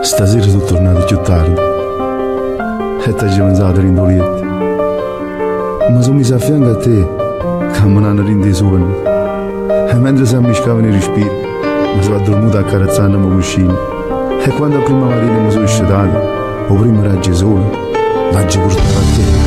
Stasera sono tornato più tardi e ti ho mangiato l'indolietto. Ma sono messo a fianco a te, che mi hanno reso sonno. E mentre si ammiscavano i respiri, mi sono addormentato accarezzandomi con cuscino. E quando a prima mattina mi sono scedato, o prima raggio sole, l'ho portato a te.